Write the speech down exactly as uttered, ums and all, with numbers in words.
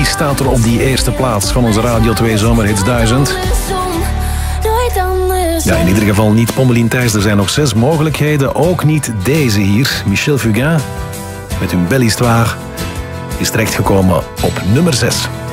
Wie staat er op die eerste plaats van onze Radio twee Zomerhits duizend? Ja, in ieder geval niet Pommelien Thijs. Er zijn nog zes mogelijkheden. Ook niet deze hier. Michel Fugain met hun Belle Histoire is terechtgekomen op nummer zes.